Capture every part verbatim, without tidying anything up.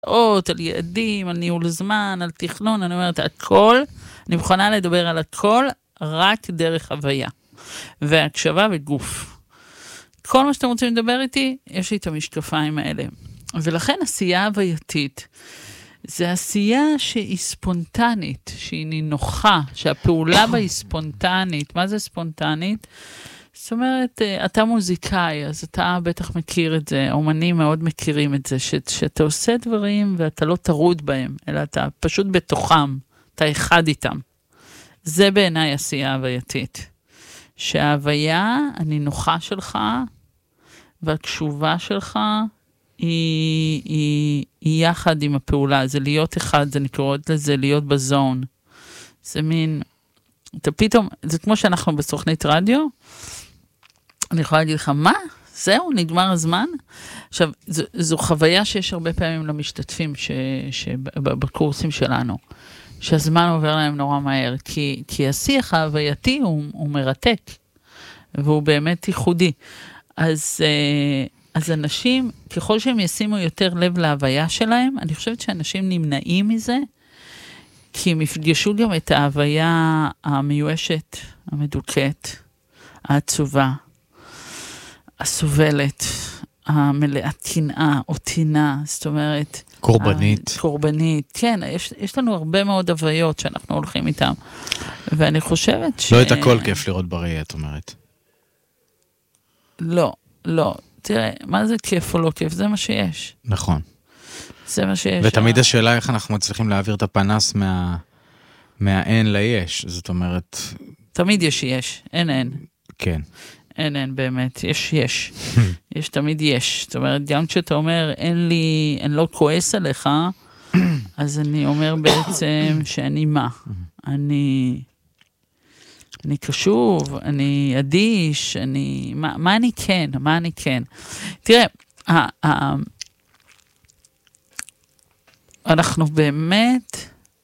על יעדים, על ניהול זמן, על תכנון, אני אומרת, הכל, אני מוכנה לדבר על הכל, רק דרך הוויה. והקשבה וגוף. כל מה שאתם רוצים לדבר איתי, יש לי את המשקפיים האלה. ולכן עשייה הווייתית, זה עשייה שהיא ספונטנית, שהיא נינוחה, שהפעולה בה היא ספונטנית. מה זה ספונטנית? זאת אומרת, אתה מוזיקאי, אז אתה בטח מכיר את זה, אומנים מאוד מכירים את זה, ש- שאתה עושה דברים ואתה לא תרוד בהם, אלא אתה פשוט בתוכם, אתה אחד איתם. זה בעיניי עשייה הווייתית. שההוויה, הנינוחה שלך, והקשובה שלך, היא, היא, היא יחד עם הפעולה, זה להיות אחד, זה נקראות לזה להיות בזון. זה מין, אתה פתאום, זה כמו שאנחנו בסוכנית רדיו, אני יכולה להגיד לך, מה? זהו, נגמר הזמן? עכשיו, זו, זו חוויה שיש הרבה פעמים למשתתפים ש, שבקורסים שלנו, שהזמן עובר להם נורא מהר, כי, כי השיח ההווייתי הוא, הוא מרתק, והוא באמת ייחודי. אז, אז אנשים, ככל שהם ישימו יותר לב להוויה שלהם, אני חושבת שאנשים נמנעים מזה, כי הם יפגשו גם את ההוויה המיואשת, המדוכאת, העצובה, הסובלת, המלאת תנאה או תנאה, זאת אומרת... קורבנית. קורבנית, כן, יש, יש לנו הרבה מאוד הוויות שאנחנו הולכים איתם, ואני חושבת ש... לא את הכל כיף לראות בראי, את אומרת. לא, לא. תראה, מה זה כיף או לא כיף? זה מה שיש. נכון. זה מה שיש. ותמיד השאלה איך אנחנו מצליחים להעביר את הפנס מה... מהאין ליש, זאת אומרת... תמיד יש יש, אין אין. כן. אין, אין, באמת, יש, יש. יש, תמיד יש. זאת אומרת, גם כשאתה אומר, אין לי, אני לא כועס עליך, אז אני אומר בעצם שאני מה? אני, אני קשוב, אני אדיש, אני, מה, מה אני כן? מה אני כן? תראה, ה, ה, אנחנו באמת,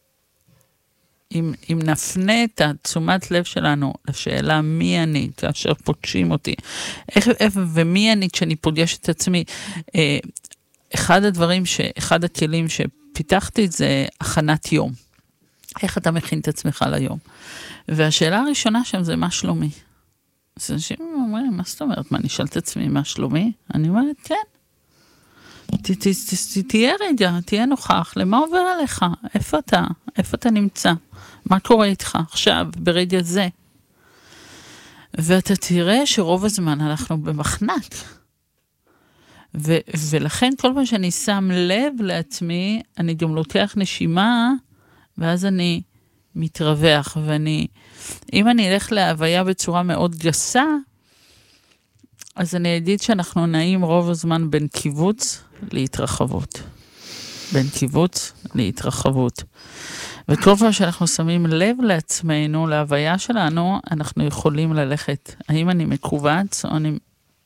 אם, אם נפנה את תשומת לב שלנו לשאלה מי אני כאשר פוגשים אותי, איך, איך, ומי אני כשאני פוגש את עצמי, אה, אחד הדברים, ש, אחד הכלים שפיתחתי זה הכנת יום. איך אתה מכין את עצמך ליום? והשאלה הראשונה שם זה מה שלומי? אז אנשים אומרים, מה זאת אומרת? מה, נשאל את עצמי מה שלומי? אני אומרת, כן. ת, ת, ת, ת, תהיה רגע, תהיה נוכח, למה עובר עליך? איפה אתה? איפה אתה נמצא? מה קורה איתך עכשיו, ברגע זה? ואתה תראה שרוב הזמן אנחנו במחנק. ו- ולכן כל פעם שאני שם לב לעצמי, אני גם לוקח נשימה, ואז אני מתרווח, ואני, אם אני אלך להוויה בצורה מאוד גסה, אז אני אגיד שאנחנו נעים רוב הזמן בין קיבוץ להתרחבות. בין קיבוץ להתרחבות. וכל פעם שאנחנו שמים לב לעצמנו, להוויה שלנו, אנחנו יכולים ללכת. האם אני מקובץ או אני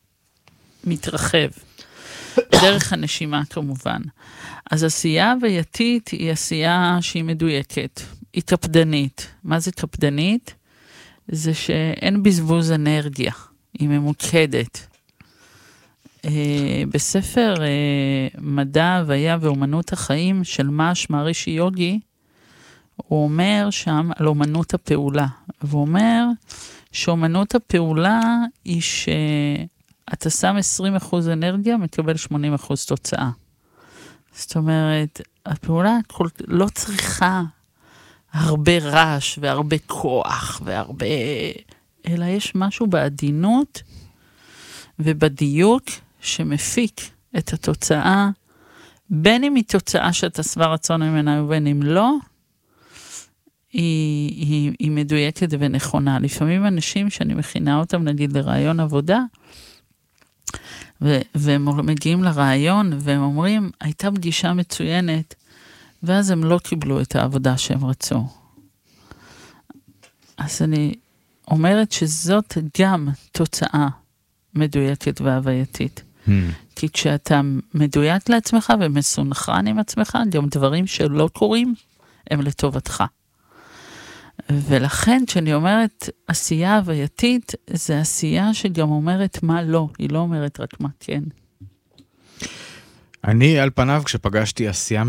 מתרחב? דרך הנשימה כמובן. אז עשייה הווייתית היא עשייה שהיא מדויקת. היא קפדנית. מה זה קפדנית? זה שאין בזבוז אנרגיה. היא ממוקדת. Uh, בספר uh, מדע, הוויה ואומנות החיים של מש מרישי יוגי, הוא אומר שם על אומנות הפעולה. והוא אומר שאומנות הפעולה היא שאתה שם עשרים אחוז אנרגיה, מקבל שמונים אחוז תוצאה. זאת אומרת, הפעולה כל, לא צריכה הרבה רעש והרבה כוח והרבה... אלא יש משהו בעדינות ובדיוק שמפיק את התוצאה, בין אם היא תוצאה שאתה שבע רצון ממנה ובין אם לא, היא, היא, היא מדויקת ונכונה. לפעמים אנשים שאני מכינה אותם, נגיד לרעיון עבודה, ו, והם מגיעים לרעיון והם אומרים, הייתה פגישה מצוינת, ואז הם לא קיבלו את העבודה שהם רצו. אז אני אומרת שזאת גם תוצאה מדויקת והווייתית. Hmm. כי כשאתה מדויק לעצמך ומסונכרן עם עצמך, גם דברים שלא קורים, הם לטובתך. ולכן, כשאני אומרת עשייה הווייתית, זה עשייה שגם אומרת מה לא, היא לא אומרת רק מה כן. אני על פניו, כשפגשתי עשייה